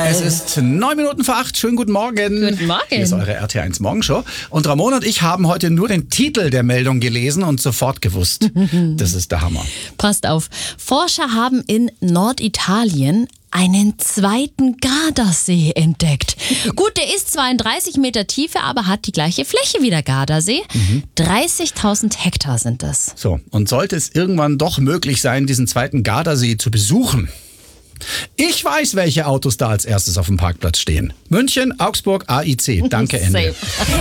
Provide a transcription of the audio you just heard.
mal. Es ist 9:09. Schönen guten Morgen. Guten Morgen. Hier ist eure RT1 Morgenshow. Und Ramon und ich haben heute nur den Titel der Meldung gelesen und sofort gewusst, das ist der Hammer. Passt auf. Forscher haben in Norditalien einen zweiten Gardasee entdeckt. Gut, der ist zwar in 30 Meter Tiefe, aber hat die gleiche Fläche wie der Gardasee. 30.000 Hektar sind das. So, und sollte es irgendwann doch möglich sein, diesen zweiten Gardasee zu besuchen? Ich weiß, welche Autos da als erstes auf dem Parkplatz stehen. München, Augsburg, AIC. Danke, Ende. Safe.